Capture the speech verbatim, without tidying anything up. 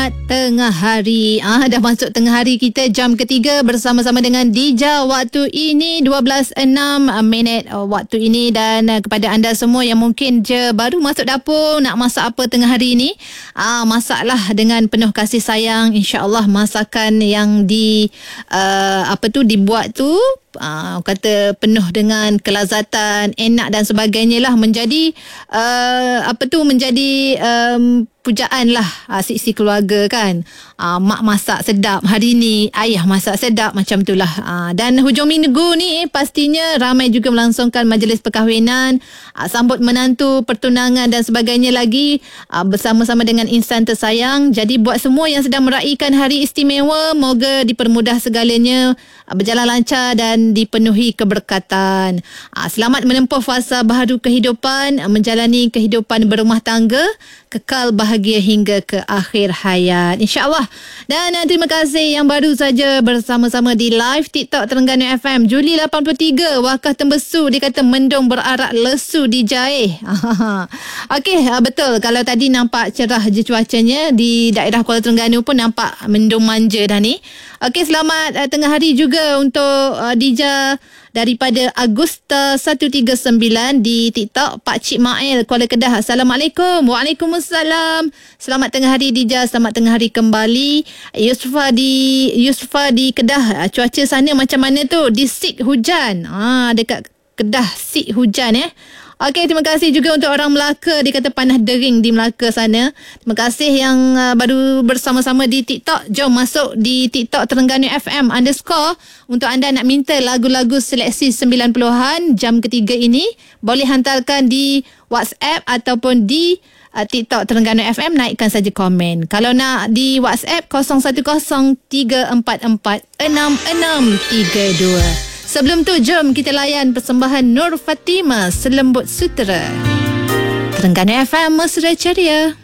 Tengah hari ah, Dah masuk tengah hari kita, jam ketiga bersama-sama dengan Dija. Waktu ini dua belas enam minit uh, waktu ini. Dan uh, kepada anda semua yang mungkin je baru masuk dapur, nak masak apa tengah hari ini, ah, masaklah dengan penuh kasih sayang. InsyaAllah masakan yang di uh, apa tu dibuat tu Uh, kata penuh dengan kelazatan, enak dan sebagainya lah, menjadi uh, apa tu menjadi um, pujaan lah uh, si-si keluarga kan. uh, mak masak sedap hari ni, ayah masak sedap, macam tu lah. uh, dan hujung minggu ni pastinya ramai juga melangsungkan majlis perkahwinan, uh, sambut menantu, pertunangan dan sebagainya lagi, uh, bersama-sama dengan insan tersayang. Jadi buat semua yang sedang meraihkan hari istimewa, moga dipermudah segalanya, uh, berjalan lancar dan dipenuhi keberkatan. Selamat menempuh fasa baharu kehidupan, menjalani kehidupan berumah tangga, kekal bahagia hingga ke akhir hayat, insyaAllah. Dan terima kasih yang baru saja bersama-sama di live TikTok Terengganu F M. Juli lapan puluh tiga, wakah tembesu, dia kata mendung berarak lesu di Jaih. Okey, betul. Kalau tadi nampak cerah je cuacanya, di daerah Kuala Terengganu pun nampak mendung manja dah ni. Okey, selamat uh, tengah hari juga untuk uh, Dija daripada Agusta seratus tiga puluh sembilan di TikTok. Pak Cik Mail, Kuala Kedah. Assalamualaikum. Waalaikumsalam. Selamat tengah hari Dija, selamat tengah hari kembali. Yusufa di Yusufa di Kedah. Cuaca sana macam mana tu? Di Sik hujan. Ah, dekat Kedah Sik hujan eh. Okey, terima kasih juga untuk orang Melaka. Dia kata panas dering di Melaka sana. Terima kasih yang uh, baru bersama-sama di TikTok. Jom masuk di TikTok Terengganu F M underscore. Untuk anda nak minta lagu-lagu seleksi sembilan puluhan jam ketiga ini, boleh hantarkan di WhatsApp ataupun di uh, TikTok Terengganu F M. Naikkan saja komen. Kalau nak di WhatsApp kosong satu kosong tiga empat empat enam enam tiga dua. Sebelum tu, jom kita layan persembahan Nur Fatimah, Selembut Sutera. Terengganu F M, mesra ceria.